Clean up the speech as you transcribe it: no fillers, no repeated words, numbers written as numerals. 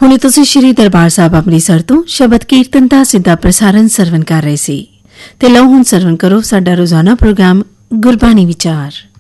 ਹੁਣੇ ਤੁਸੀਂ ਸ਼੍ਰੀ ਦਰਬਾਰ ਸਾਹਿਬ ਅੰਮ੍ਰਿਤਸਰ ਤੋਂ ਸ਼ਬਦ ਕੀਰਤਨ ਦਾ ਸਿੱਧਾ ਪ੍ਰਸਾਰਣ ਸਰਵਣ ਕਰ ਰਹੇ ਸੀ ਤੇ ਲਓ ਹੁਣ ਸਰਵਣ ਕਰੋ ਸਾਡਾ ਰੋਜ਼ਾਨਾ ਪ੍ਰੋਗਰਾਮ ਗੁਰਬਾਣੀ ਵਿਚਾਰ।